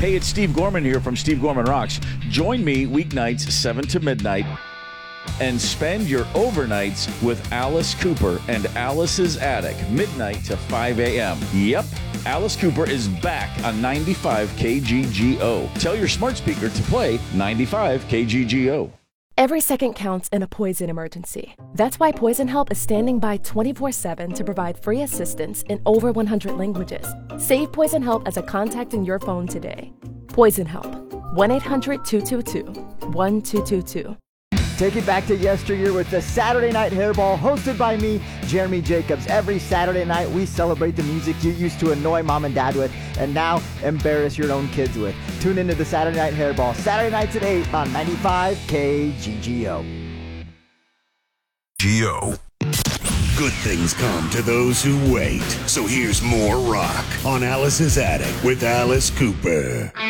Hey, it's Steve Gorman here from Steve Gorman Rocks. Join me weeknights 7 to midnight and spend your overnights with Alice Cooper and Alice's Attic, midnight to 5 a.m. Yep, Alice Cooper is back on 95 KGGO. Tell your smart speaker to play 95 KGGO. Every second counts in a poison emergency. That's why Poison Help is standing by 24/7 to provide free assistance in over 100 languages. Save Poison Help as a contact in your phone today. Poison Help, 1-800-222-1222. Take it back to yesteryear with the Saturday Night Hairball, hosted by me, Jeremy Jacobs. Every Saturday night, we celebrate the music you used to annoy mom and dad with, and now embarrass your own kids with. Tune into the Saturday Night Hairball, Saturday nights at 8 on 95 KGGO. G.O. Good things come to those who wait. So here's more rock on Alice's Attic with Alice Cooper.